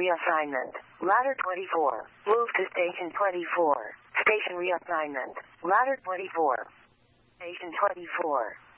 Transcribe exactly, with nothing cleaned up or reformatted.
reassignment. Ladder twenty-four. Move to station twenty-four. Station reassignment. Ladder twenty-four. Station twenty-four.